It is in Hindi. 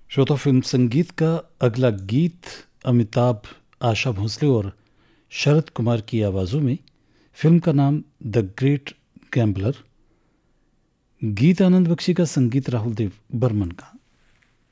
श्रोता, फिल्म संगीत का अगला गीत अमिताभ, आशा भोसले और शरद कुमार की आवाज़ों में। फिल्म का नाम द ग्रेट गैम्बलर। गीत आनंद बख्शी का, संगीत राहुल देव बर्मन का।